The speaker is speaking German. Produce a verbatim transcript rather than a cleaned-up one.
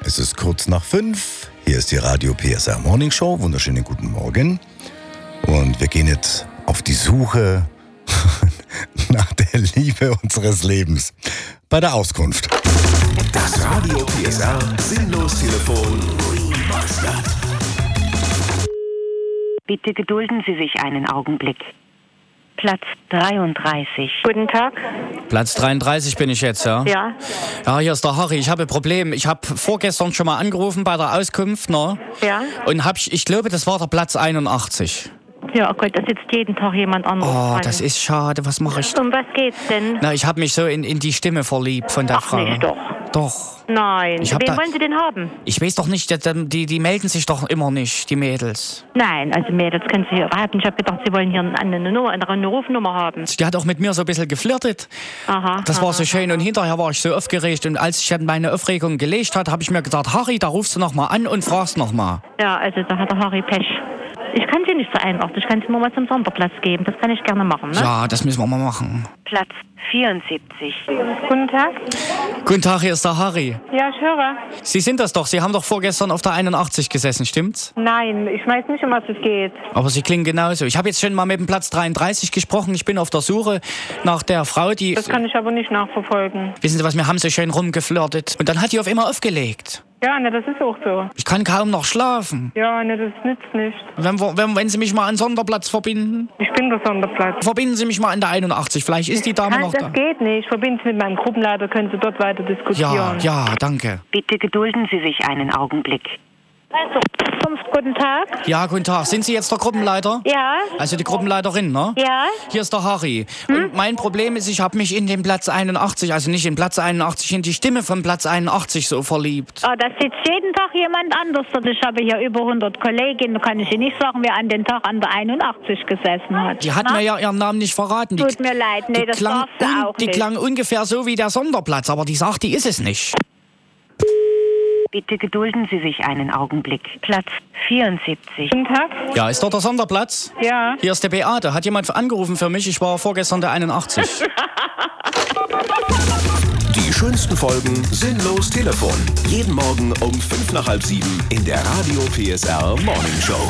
Es ist kurz nach fünf. Hier ist die Radio P S R Morning Show. Wunderschönen guten Morgen. Und wir gehen jetzt auf die Suche nach der Liebe unseres Lebens. Bei der Auskunft. Das Radio P S R Sinnlos-Telefon Remastered. Bitte gedulden Sie sich einen Augenblick. Platz dreiunddreißig. Guten Tag. Platz dreiunddreißig bin ich jetzt, ja? Ja. Ja, hier ist der Harry. Ich habe ein Problem. Ich habe vorgestern schon mal angerufen bei der Auskunft, ne? Ja. Und hab, ich glaube, das war der Platz einundachtzig. Ja, oh Gott, da sitzt jeden Tag jemand anderes Oh, dran. das ist schade. Was mache ich? Um was geht's denn? Na, ich habe mich so in, in die Stimme verliebt von der Ach, Frau. nicht doch. Doch. Nein. Ich hab Wen da- wollen Sie denn haben? Ich weiß doch nicht, die, die, die melden sich doch immer nicht, die Mädels. Nein, also Mädels können Sie hier überhaupt nicht. Ich habe gedacht, Sie wollen hier eine, eine, Nummer, eine Rufnummer haben. Die hat auch mit mir so ein bisschen geflirtet. Aha. Das aha, war so schön aha. und hinterher war ich so aufgeregt. Und als ich dann meine Aufregung gelegt hat, habe ich mir gedacht, Harry, da rufst du noch mal an und fragst noch mal. Ja, also da hat der Harry Pech. Ich kann Sie nicht so einordnen. Ich kann Sie nur mal zum Sonderplatz geben. Das kann ich gerne machen, ne? Ja, das müssen wir mal machen. Platz vierundsiebzig. Guten Tag. Guten Tag, hier ist der Harry. Ja, ich höre. Sie sind das doch. Sie haben doch vorgestern auf der einundachtzig gesessen, stimmt's? Nein, ich weiß nicht, um was es geht. Aber Sie klingen genauso. Ich habe jetzt schon mal mit dem Platz dreiunddreißig gesprochen. Ich bin auf der Suche nach der Frau, die... Das kann ich aber nicht nachverfolgen. Wissen Sie was, wir haben so schön rumgeflirtet. Und dann hat die auf immer aufgelegt. Ja, ne, das ist auch so. Ich kann kaum noch schlafen. Ja, ne, das nützt nicht. Wenn, wir- wenn, wenn Sie mich mal an Sonderplatz verbinden, Ich bin der Sonderplatz. verbinden Sie mich mal an der einundachtzig. Vielleicht ist die Dame Nein, noch das da. geht nicht. Verbinden Sie mit meinem Gruppenleiter, können Sie dort weiter Ja, diskutieren. ja, danke. Bitte gedulden Sie sich einen Augenblick. Also, guten Tag. Ja, guten Tag. Sind Sie jetzt der Gruppenleiter? Ja, Also die Gruppenleiterin, ne? ja. Hier ist der Harry. Und mein Problem ist, ich habe mich in den Platz einundachtzig, also nicht in Platz einundachtzig, in die Stimme von Platz einundachtzig so verliebt. Oh, da sitzt jeden Tag jemand anders. Und ich habe hier über hundert Kolleginnen. Kann ich Ihnen nicht sagen, wer an den Tag an der einundachtzig gesessen hat. Die hat Na? mir ja ihren Namen nicht verraten. Die, Tut mir leid, nee, die das klang, darfst du un- auch Die nicht. klang ungefähr so wie der Sonderplatz, aber die sagt, die ist es nicht. Bitte gedulden Sie sich einen Augenblick. Platz vierundsiebzig. Guten Tag. Ja, ist dort der Sonderplatz? Ja. Hier ist der Beate. Hat jemand angerufen für mich? Ich war vorgestern der einundachtzig. Die schönsten Folgen Sinnlos Telefon. Jeden Morgen um fünf nach halb sieben in der Radio P S R Morning Show.